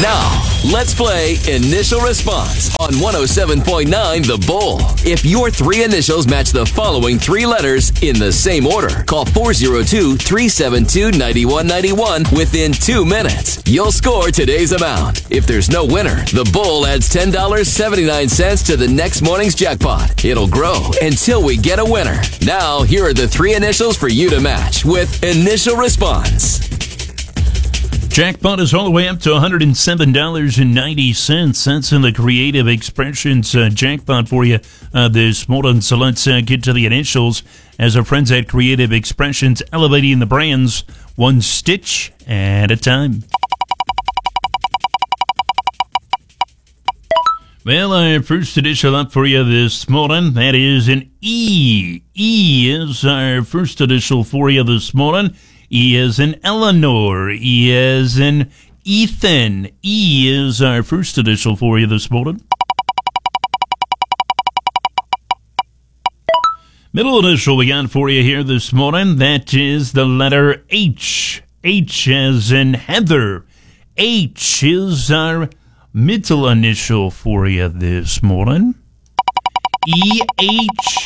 Now, let's play Initial Response on 107.9 The Bull. If your three initials match the following three letters in the same order, call 402-372-9191 within 2 minutes. You'll score today's amount. If there's no winner, the Bull adds $10.79 to the next morning's jackpot. It'll grow until we get a winner. Now, here are the three initials for you to match with Initial Response. Jackpot is all the way up to $107.90. That's in the Creative Expressions jackpot for you this morning. So let's get to the initials as our friends at Creative Expressions elevating the brands one stitch at a time. Well, our first initial up for you this morning, that is an E. E is our first initial for you this morning. E as in Eleanor. E as in Ethan. E is our first initial for you this morning. Middle initial we got for you here this morning. That is the letter H. H as in Heather. H is our middle initial for you this morning. E-H.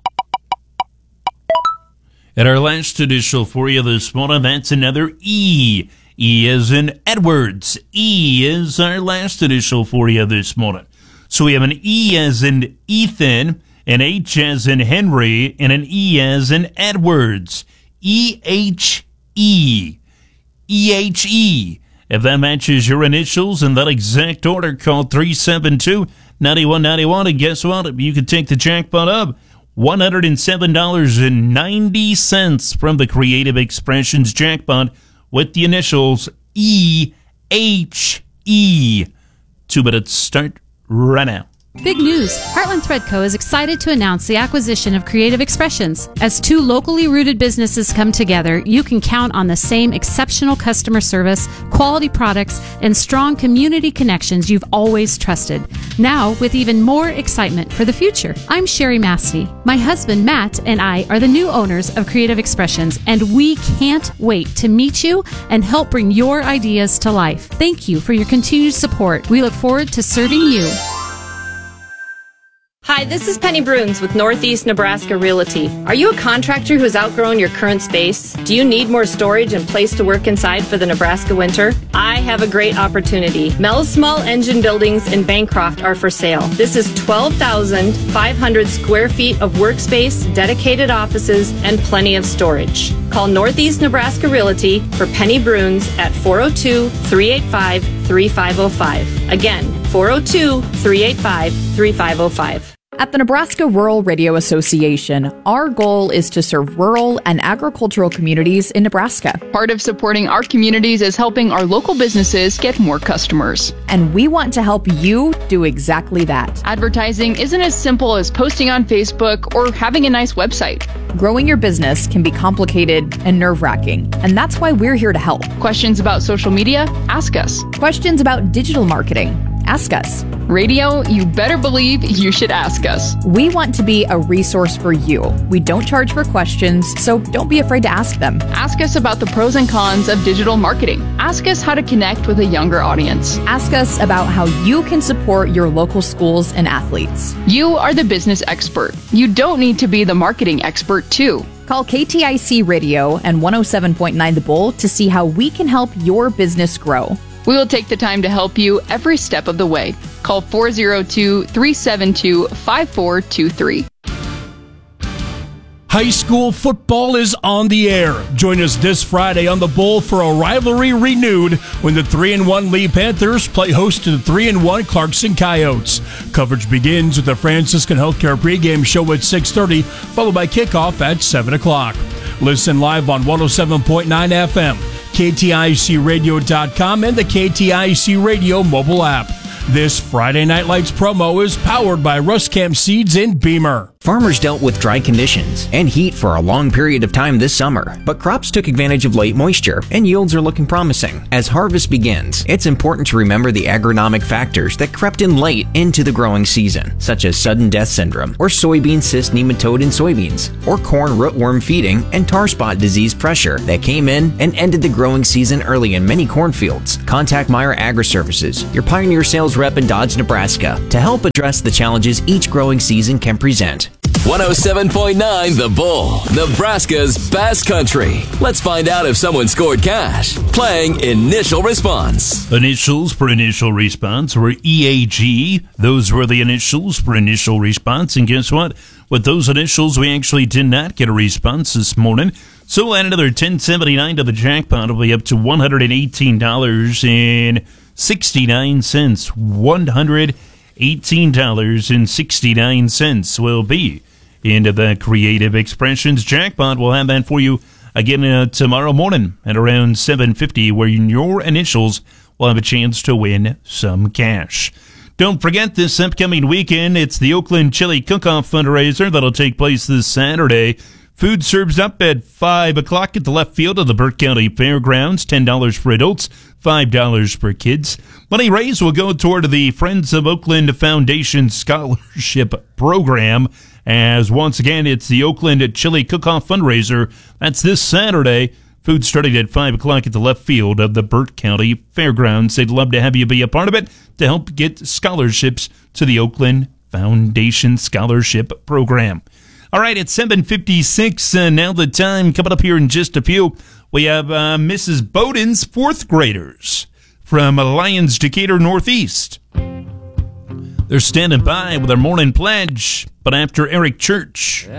And our last initial for you this morning, that's another E. E as in Edwards. E is our last initial for you this morning. So we have an E as in Ethan, an H as in Henry, and an E as in Edwards. E-H-E. E-H-E. If that matches your initials in that exact order, call 372-9191. And guess what? You can take the jackpot up. $107.90 from the Creative Expressions jackpot with the initials E-H-E. 2 minutes start right now. Big news! Heartland Thread Co. is excited to announce the acquisition of Creative Expressions. As two locally rooted businesses come together, you can count on the same exceptional customer service, quality products, and strong community connections you've always trusted. Now, with even more excitement for the future. I'm Sherry Mastey. My husband, Matt, and I are the new owners of Creative Expressions, and we can't wait to meet you and help bring your ideas to life. Thank you for your continued support. We look forward to serving you. Hi, this is Penny Bruns with Northeast Nebraska Realty. Are you a contractor who's outgrown your current space? Do you need more storage and place to work inside for the Nebraska winter? I have a great opportunity. Mel's Small Engine Buildings in Bancroft are for sale. This is 12,500 square feet of workspace, dedicated offices, and plenty of storage. Call Northeast Nebraska Realty for Penny Bruns at 402-385-3505. Again, 402-385-3505. At the Nebraska Rural Radio Association, our goal is to serve rural and agricultural communities in Nebraska. Part of supporting our communities is helping our local businesses get more customers. And we want to help you do exactly that. Advertising isn't as simple as posting on Facebook or having a nice website. Growing your business can be complicated and nerve-wracking, and that's why we're here to help. Questions about social media? Ask us. Questions about digital marketing? Ask us. Radio, you better believe you should ask us. We want to be a resource for you. We don't charge for questions, so don't be afraid to ask them. Ask us about the pros and cons of digital marketing. Ask us how to connect with a younger audience. Ask us about how you can support your local schools and athletes. You are the business expert. You don't need to be the marketing expert, too. Call KTIC Radio and 107.9 The Bull to see how we can help your business grow. We will take the time to help you every step of the way. Call 402-372-5423. High school football is on the air. Join us this Friday on The Bull for a rivalry renewed when the 3-1 Lee Panthers play host to the 3-1 Clarkson Coyotes. Coverage begins with the Franciscan Healthcare pregame show at 6:30, followed by kickoff at 7 o'clock. Listen live on 107.9 FM, KTICradio.com, and the KTIC Radio mobile app. This Friday Night Lights promo is powered by Ruscamp Seeds in Beamer. Farmers dealt with dry conditions and heat for a long period of time this summer, but crops took advantage of late moisture and yields are looking promising. As harvest begins, it's important to remember the agronomic factors that crept in late into the growing season, such as sudden death syndrome, or soybean cyst nematode in soybeans, or corn rootworm feeding and tar spot disease pressure that came in and ended the growing season early in many cornfields. Contact Meyer Agri-Services, your Pioneer sales rep in Dodge, Nebraska, to help address the challenges each growing season can present. 107.9 The Bull, Nebraska's best country. Let's find out if someone scored cash. Playing Initial Response. Initials for initial response were EAG. Those were the initials for initial response. And guess what? With those initials, we actually did not get a response this morning. So we'll add another $10.79 to the jackpot. It'll be up to $118.69. $118.69 will be into the Creative Expressions jackpot. We'll have that for you again tomorrow morning at around 7:50, where your initials will have a chance to win some cash. Don't forget, this upcoming weekend, it's the Oakland Chili Cook-Off fundraiser that'll take place this Saturday. Food serves up at 5 o'clock at the left field of the Burke County Fairgrounds. $10 for adults, $5 for kids. Money raised will go toward the Friends of Oakland Foundation Scholarship Program. As once again, it's the Oakland Chili Cook-Off fundraiser. That's this Saturday. Food starting at 5 o'clock at the left field of the Burke County Fairgrounds. They'd love to have you be a part of it to help get scholarships to the Oakland Foundation Scholarship Program. All right, it's 7:56. Now the time coming up here in just a few. We have Mrs. Bowden's fourth graders from Lyons Decatur Northeast. They're standing by with their morning pledge, but after Eric Church.